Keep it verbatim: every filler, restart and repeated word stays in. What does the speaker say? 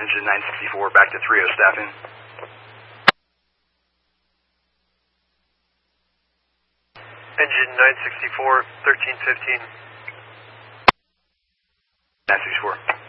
engine nine sixty-four, back to three oh staffing. Engine nine sixty-four, thirteen fifteen. nine sixty-four.